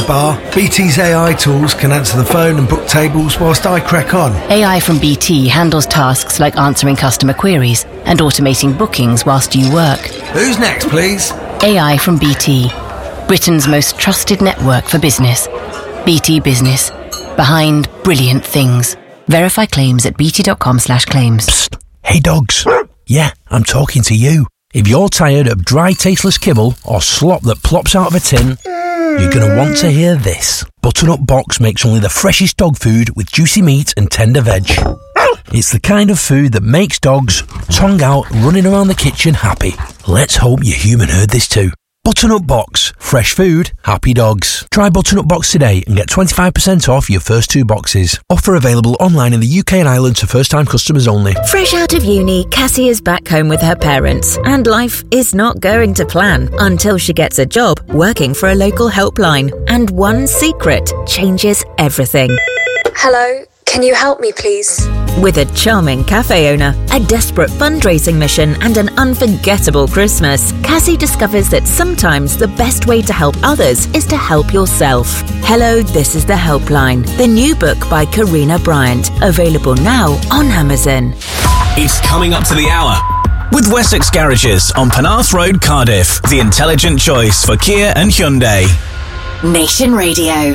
bar, BT's AI tools can answer the phone and book tables whilst I crack on. AI from BT handles tasks like answering customer queries and automating bookings whilst you work. Who's next, please? AI from BT, Britain's most trusted network for business. BT Business, behind brilliant things. Verify claims at bt.com/claims. Psst. Hey dogs. Yeah, I'm talking to you. If you're tired of dry, tasteless kibble or slop that plops out of a tin, you're going to want to hear this. Butternut Box makes only the freshest dog food with juicy meat and tender veg. It's the kind of food that makes dogs, tongue out, running around the kitchen happy. Let's hope your human heard this too. Butternut Box. Fresh food, happy dogs. Try Butternut Box today and get 25% off your first 2 boxes. Offer available online in the UK and Ireland to first-time customers only. Fresh out of uni, Cassie is back home with her parents, and life is not going to plan until she gets a job working for a local helpline. And one secret changes everything. Hello, can you help me, please? With a charming cafe owner, a desperate fundraising mission, and an unforgettable Christmas, Cassie discovers that sometimes the best way to help others is to help yourself. Hello, This is the Helpline, the new book by Karina Bryant, available now on Amazon. It's coming up to the hour. With Wessex Garages on Penarth Road, Cardiff, the intelligent choice for Kia and Hyundai. Nation Radio.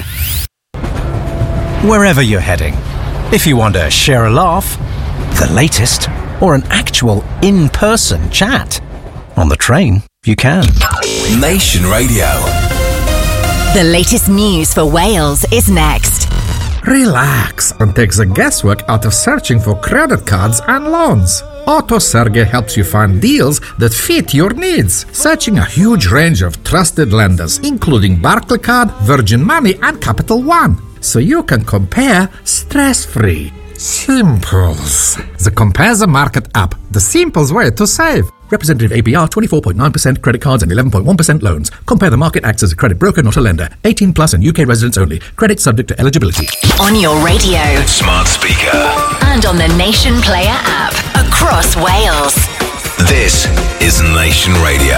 Wherever you're heading, if you want to share a laugh, the latest, or an actual in-person chat, on the train, you can. Nation Radio. The latest news for Wales is next. Relax and take the guesswork out of searching for credit cards and loans. AutoSerge helps you find deals that fit your needs, searching a huge range of trusted lenders, including Barclaycard, Virgin Money, and Capital One, so you can compare stress-free. Simples. The Compare the Market app, the simplest way to save. Representative APR 24.9% credit cards and 11.1% loans. Compare the Market acts as a credit broker, not a lender. 18 plus and UK residents only. Credit subject to eligibility. On your radio. Smart speaker. And on the Nation Player app. Across Wales. This is Nation Radio.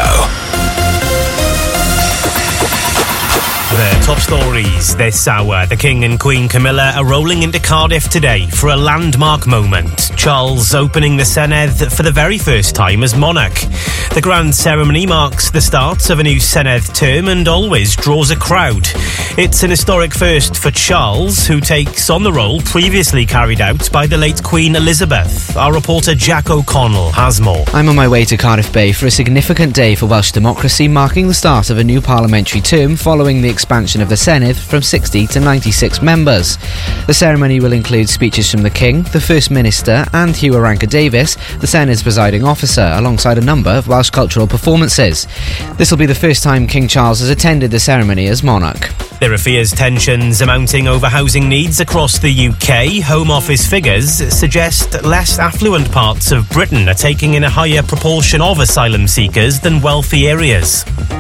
The top stories this hour. The King and Queen Camilla are rolling into Cardiff today for a landmark moment. Charles opening the Senedd for the very first time as monarch. The grand ceremony marks the start of a new Senedd term and always draws a crowd. It's an historic first for Charles, who takes on the role previously carried out by the late Queen Elizabeth. Our reporter Jack O'Connell has more. I'm on my way to Cardiff Bay for a significant day for Welsh democracy, marking the start of a new parliamentary term following the expansion of the Senedd from 60 to 96 members. The ceremony will include speeches from the King, the First Minister and Hugh Aranka-Davies, the Senedd's presiding officer, alongside a number of Welsh cultural performances. This will be the first time King Charles has attended the ceremony as monarch. There are fierce tensions mounting over housing needs across the UK. Home Office figures suggest less affluent parts of Britain are taking in a higher proportion of asylum seekers than wealthy areas.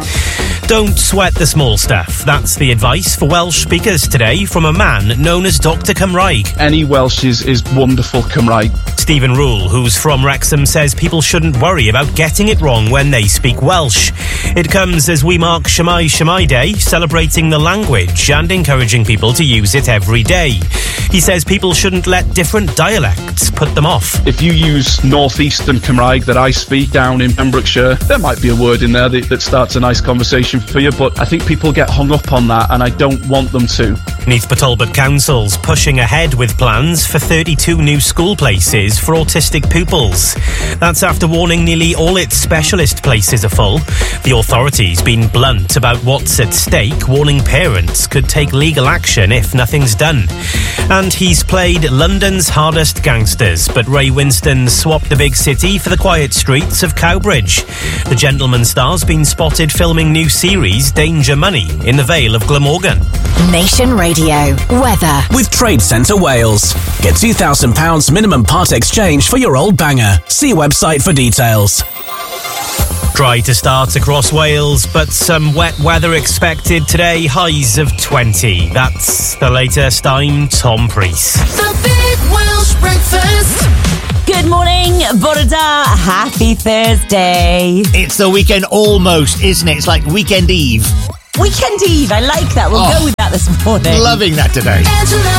Don't sweat the small stuff. That's the advice for Welsh speakers today from a man known as Dr Cymraeg. Any Welsh is wonderful Cymraeg. Stephen Rule, who's from Wrexham, says people shouldn't worry about getting it wrong when they speak Welsh. It comes as we mark Shemai Shemai Day, celebrating the language and encouraging people to use it every day. He says people shouldn't let different dialects put them off. If you use northeastern Cymraeg that I speak down in Pembrokeshire, there might be a word in there that starts a nice conversation for you, but I think people get hung up on that and I don't want them to. Neath Talbot Council's pushing ahead with plans for 32 new school places for autistic pupils. That's after warning nearly all its specialist places are full. The authority's been blunt about what's at stake, warning parents could take legal action if nothing's done. And he's played London's hardest gangsters, but Ray Winston swapped the big city for the quiet streets of Cowbridge. The Gentleman star's been spotted filming new series Danger Money in the Vale of Glamorgan. Nation Radio. Weather. With Trade Centre Wales. Get £2,000 minimum part exchange for your old banger. See website for details. Dry to start across Wales, but some wet weather expected today, highs of 20. That's the latest. I'm Tom Priest. The Big Welsh Breakfast. Good morning, Bore da. Happy Thursday. It's the weekend almost, isn't it? It's like Weekend Eve. Weekend Eve, I like that. We'll go with that this morning. Loving that today.